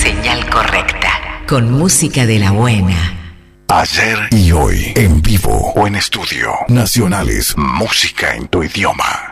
señal correcta. Con música de la buena. Ayer y hoy, en vivo o en estudio. Nacionales, música en tu idioma.